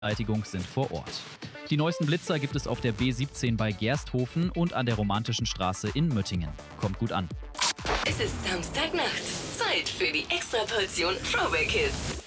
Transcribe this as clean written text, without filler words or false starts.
Beseitigung sind vor Ort. Die neuesten Blitzer gibt es auf der B17 bei Gersthofen und an der Romantischen Straße in Möttingen. Kommt gut an. Es ist Samstagnacht. Zeit für die Extraportion Throwback Hits.